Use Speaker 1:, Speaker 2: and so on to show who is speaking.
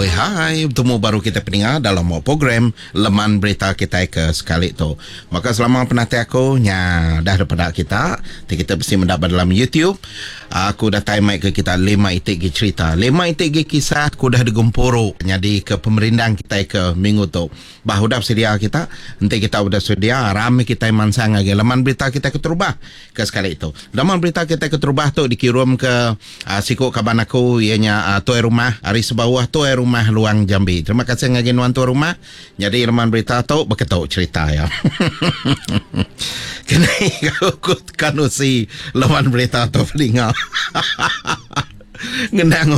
Speaker 1: Oi hai, bertemu baru kita pendengar dalam program Leman Berita kita ke sekali tu. Maka selama penanti aku dah ada pada kita mesti mendapat dalam YouTube. Aku dah time mic ke kita 5 itik gi cerita. 5 itik gi kisah aku dah digemporo. Jadi ke pemerintahan kita ke minggu tu. Bah udah sedia kita. Nanti kita udah sedia ramai kita mansang lagi. Leman berita kita keterubah ke sekali itu. Leman berita kita keterubah tu dikirim ke siku kaban aku ianya tuai rumah hari sebawah tuai rumah Luang Jambi. Terima kasih ngagi nuan tuai rumah. Jadi leman berita tu beketuk cerita ya. Kena ikut kanusi leman berita tu pelingal. Ngenang